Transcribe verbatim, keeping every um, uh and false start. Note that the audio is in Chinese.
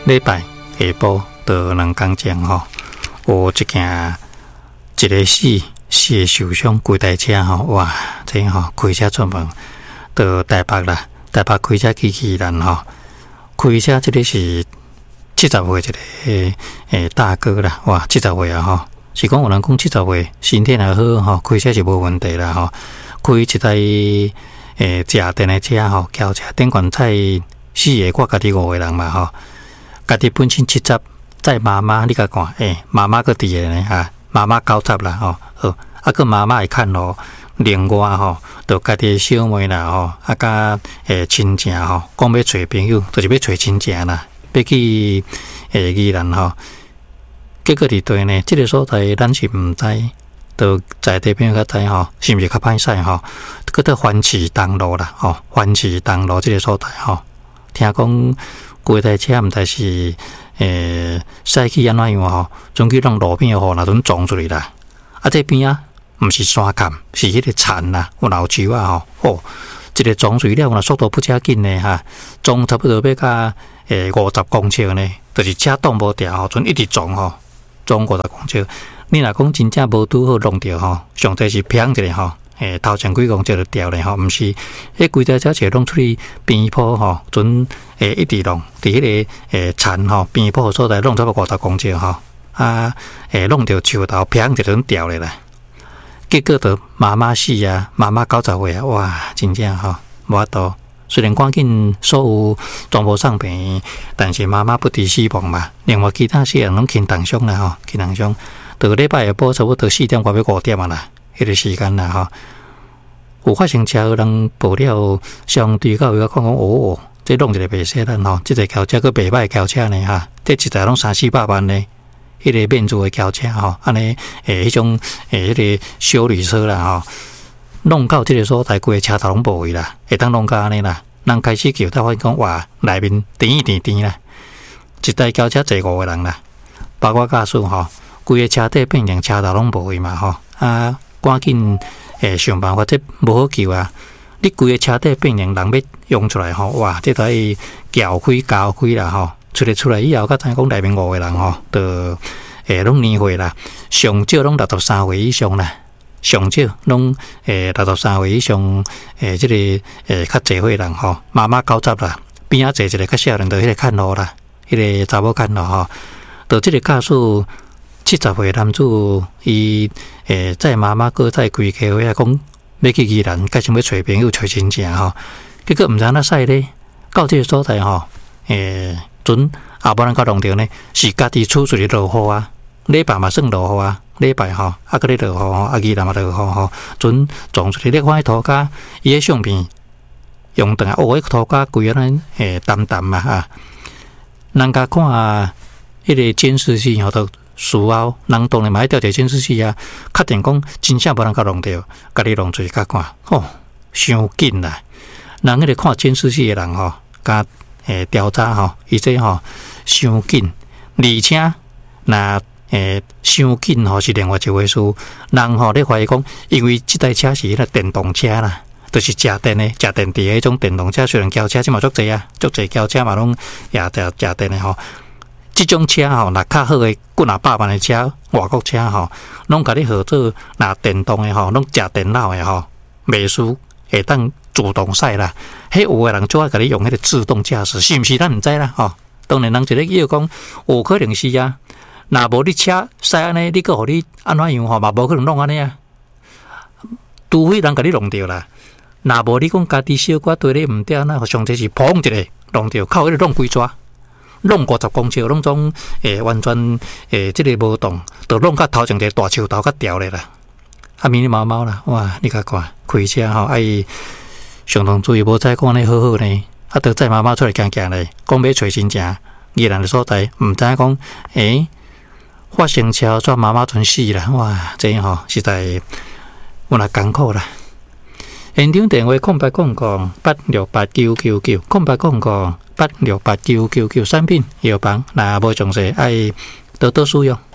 礼拜下晡到两工前吼，有一件一个死死受伤规台车吼，哇！这吼开车出门到台北啦，台北开车去宜兰吼，开车这个是七十岁一个诶诶大哥啦，哇！七十岁啊吼，是讲有人讲七十岁身体还好吼，开车是无问题啦吼，开一台诶家电的车吼，轿车顶管载四个，我家己五个人嘛吼。家己本身七十，载妈妈，你甲看，诶、欸，妈妈个伫个呢哈，妈妈九十啦吼，好，啊个妈妈会看咯，另外吼，就家己小妹啦吼，啊甲诶亲戚吼，讲要找朋友，就是要找亲戚啦，要去诶宜兰吼，结果伫对呢，即、這個所在咱是毋知，就在地朋友较知吼，是毋是較歹勢吼？嗰個番薯東路啦，吼，番薯東路即個所在吼，聽講。規台車毋知是誒駛去安怎樣吼，總去讓路邊嘅雨那陣撞出嚟啦。啊，這邊啊，毋是山坎，是迄個田啦，有老樹啊吼。哦，一個撞出了，那速度不遮緊呢哈，撞差不多要甲誒五十公尺呢，就是車擋無掉吼，陣一直撞吼，撞五十公尺。你若講真正無拄好弄着吼，上帝是偏一個吼。誒頭前幾公尺就掉咧吼，毋是，迄規台車就弄出去邊坡吼，準誒一直弄，佇迄個誒田吼邊坡所在弄差不多五十公尺吼，啊誒弄着樹頭砰就準掉咧啦，結果就媽媽死啊，媽媽九十歲啊，哇，真正吼無法度，雖然趕緊所有全部送病，但是媽媽不治死亡嘛，另外其他些人攏輕重傷啦吼，輕重傷，到禮拜下晡差不多四點外要五點啊啦。迄個時間啦，吼，有發生車人報了，相對到伊個講講，哦，這弄一個袂使咱吼，這個轎車個袂歹轎車呢哈，這一台攏三四百萬呢，迄、那個免租的轎車吼，安尼誒，迄種誒，迄個小旅車啦吼，弄到這個所在，規個車頭攏無去啦，會當弄到安尼啦，人開始叫他發現講，哇，內面甜一甜甜啦，一台轎車坐五個人啦，包括駕駛吼，規個車底變成車頭攏無去嘛吼，啊。趕緊誒想辦法，這無好救啊！你規個車底變成人要用出來吼，哇！這台撬開交開啦吼，出來出來以後，較知講內面五個人吼，就誒攏年歲啦，上少攏六十三歲以上啦，上少攏誒六十三歲以上誒，這個誒較濟歲人吼，媽媽九十啦，邊仔坐一個較少人，就迄個看路啦，迄個查某看路吼，就這個駕駛。七十歲男子，伊誒載媽媽個載規家伙啊，講要去宜蘭，介想要找朋友、找親戚吼。結果毋知安怎駛咧，到這個所在吼，誒陣也無人甲弄着呢，是家己厝出去落雨啊，禮拜嘛算落雨啊，禮拜吼啊個咧落雨吼，啊宜蘭嘛落雨吼，陣撞出去咧看迄塗骹，伊個相片用等下哦，迄塗骹規安尼誒淡淡啊哈，人家看迄個監視器吼都。事後，人當然嘛愛調一個監視器啊，確定講真正無人甲弄着，家己弄出去甲看，吼，傷緊啦！人迄個看監視器的人吼，甲誒調查吼，伊這吼傷緊，而且那誒傷緊吼是另外一回事。人吼咧懷疑講，因為這台車是迄個電動車啦，就是食電的、食電池的迄種電動車，雖然轎車即嘛足濟啊，足濟轎車嘛攏也食食電的吼。這種車吼，若較好的，幾若百萬的車，外國車吼，攏甲你合作，若電動的吼，攏食電腦的吼，袂輸會當自動駛啦。迄有個人做啊，甲你用迄個自動駕駛，是毋是咱毋知啦吼？當然人一個要講，有可能是啊。若無你車駛安尼，你閣互你安怎樣吼，嘛無可能弄安尼啊。除非人甲你弄着啦。若無你講家己小可對你毋對，那上帝是砰一個弄着，靠迄個弄幾抓。弄五十公尺，弄種誒完全誒，即、這個無動，就弄到頭前一個大樹頭較掉咧啦，啊咪咪毛毛啦，哇！你甲看開車吼，愛上堂注意，無再講安尼好好呢，啊，就載媽媽出來行行咧，講要找親戚，宜蘭的所在，毋知講誒發生車轉媽媽全死啦，哇！這樣吼實在有那艱苦啦。現場電話空八空空八六八九九九空八空空八六八九九九產品藥房，若無詳細愛多多使用。